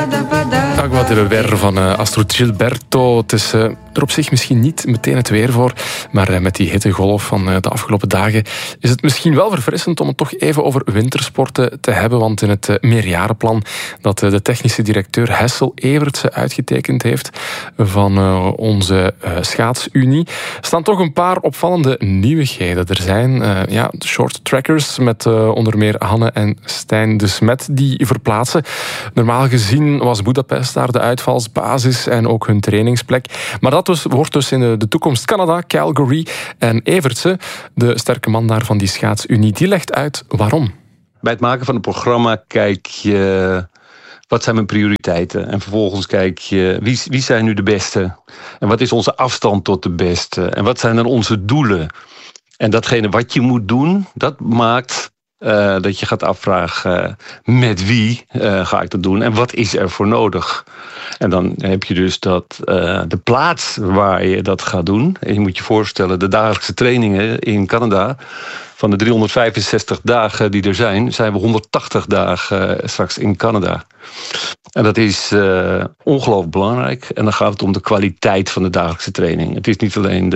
Agua de Ver van Astrud Gilberto. Het is er op zich misschien niet meteen het weer voor, maar met die hittegolf van de afgelopen dagen is het misschien wel verfrissend om het toch even over wintersporten te hebben, want in het meerjarenplan dat de technische directeur Hessel Evertse uitgetekend heeft van onze schaatsunie staan toch een paar opvallende nieuwigheden. Er zijn de short trackers met onder meer Hanne en Stijn de Smet die verplaatsen. Normaal gezien was Budapest daar de uitvalsbasis en ook hun trainingsplek. Maar dat wordt dus in de toekomst Canada, Calgary en Evertse, de sterke man daar van die schaatsunie, die legt uit waarom. Bij het maken van een programma kijk je wat zijn mijn prioriteiten. En vervolgens kijk je wie zijn nu de beste. En wat is onze afstand tot de beste. En wat zijn dan onze doelen. En datgene wat je moet doen, dat maakt dat je gaat afvragen met wie ga ik dat doen en wat is er voor nodig. En dan heb je dus de plaats waar je dat gaat doen. En je moet je voorstellen, de dagelijkse trainingen in Canada, van de 365 dagen die er zijn we 180 dagen straks in Canada. En dat is ongelooflijk belangrijk. En dan gaat het om de kwaliteit van de dagelijkse training. Het is niet alleen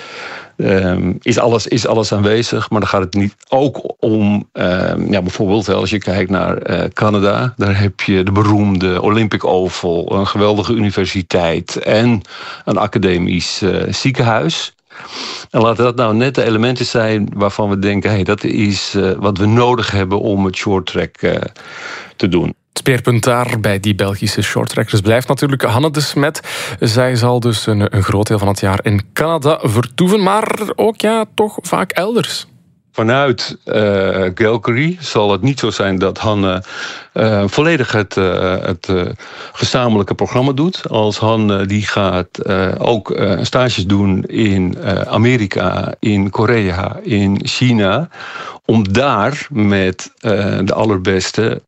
is alles aanwezig, maar dan gaat het niet ook om bijvoorbeeld als je kijkt naar Canada, daar heb je de beroemde Olympic Oval, een geweldige universiteit en een academisch ziekenhuis. En laten dat nou net de elementen zijn waarvan we denken, dat is wat we nodig hebben om het shorttrack te doen. Het speerpunt daar bij die Belgische shorttrackers blijft natuurlijk Hanne de Smet. Zij zal dus een groot deel van het jaar in Canada vertoeven, maar ook toch vaak elders. Vanuit Calgary zal het niet zo zijn dat Hanne volledig het gezamenlijke programma doet. Als Hanne die gaat ook stages doen in Amerika, in Korea, in China, om daar met de allerbeste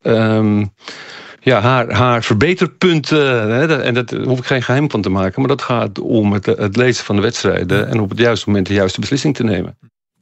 haar verbeterpunten, en daar hoef ik geen geheim van te maken, maar dat gaat om het lezen van de wedstrijden en op het juiste moment de juiste beslissing te nemen.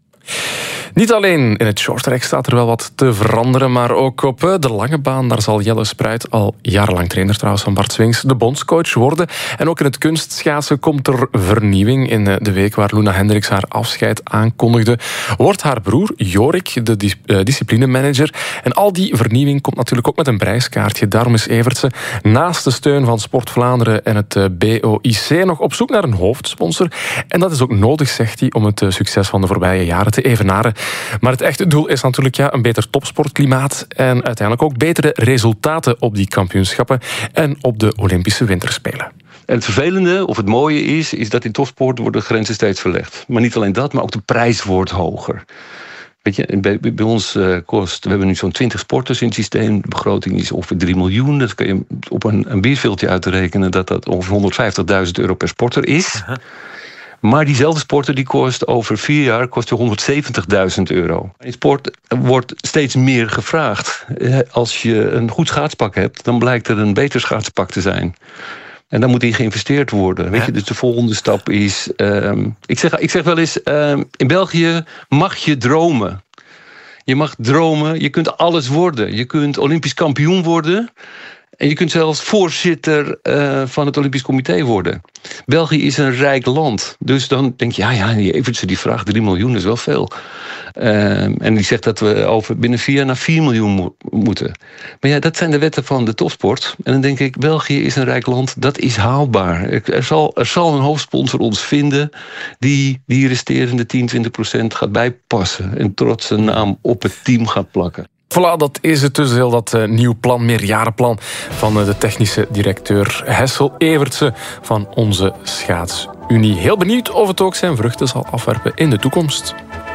Niet alleen in het shorttrack staat er wel wat te veranderen, maar ook op de lange baan. Daar zal Jelle Spruit, al jarenlang trainer trouwens van Bart Swings, de bondscoach worden. En ook in het kunstschaatsen komt er vernieuwing. In de week waar Luna Hendricks haar afscheid aankondigde, wordt haar broer Jorik de disciplinemanager. En al die vernieuwing komt natuurlijk ook met een prijskaartje. Daarom is Evertse naast de steun van Sport Vlaanderen en het BOIC nog op zoek naar een hoofdsponsor. En dat is ook nodig, zegt hij, om het succes van de voorbije jaren te evenaren. Maar het echte doel is natuurlijk een beter topsportklimaat en uiteindelijk ook betere resultaten op die kampioenschappen en op de Olympische Winterspelen. En het vervelende, of het mooie is dat in topsport worden de grenzen steeds verlegd. Maar niet alleen dat, maar ook de prijs wordt hoger. Weet je, bij ons kost, we hebben nu zo'n 20 sporters in het systeem. De begroting is ongeveer 3 miljoen. Dat kun je op een bierveeltje uitrekenen dat ongeveer €150.000 per sporter is. Uh-huh. Maar diezelfde sporter die kost over 4 jaar kost je €170.000. In sport wordt steeds meer gevraagd. Als je een goed schaatspak hebt, dan blijkt er een beter schaatspak te zijn. En dan moet in geïnvesteerd worden. Weet je? Dus de volgende stap is, ik zeg wel eens, in België mag je dromen. Je mag dromen, je kunt alles worden. Je kunt Olympisch kampioen worden. En je kunt zelfs voorzitter van het Olympisch Comité worden. België is een rijk land. Dus dan denk je, die Evertse die vraagt 3 miljoen is wel veel. En die zegt dat we binnen 4 jaar naar 4 miljoen moeten. Maar dat zijn de wetten van de topsport. En dan denk ik, België is een rijk land, dat is haalbaar. Er zal een hoofdsponsor ons vinden die resterende 10-20% gaat bijpassen. En trots zijn naam op het team gaat plakken. Voilà, dat is het dus, heel dat nieuw plan, meerjarenplan van de technische directeur Hessel Evertse van onze schaatsunie. Heel benieuwd of het ook zijn vruchten zal afwerpen in de toekomst.